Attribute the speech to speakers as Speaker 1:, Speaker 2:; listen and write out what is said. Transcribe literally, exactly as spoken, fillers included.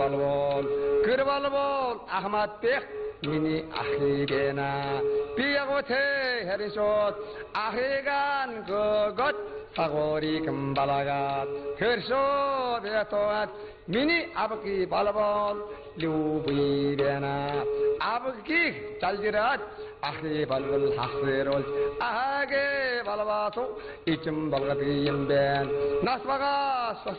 Speaker 1: balbon kır balbon Ahmet Bek mini ahigena biyagote herishot ahigan gogot sagori kembalagat hershot yatoat mini abki balbon lubirena abki chaljirat ahi balbal hasirol ahage balbato içim balgatiyim ben nasbaga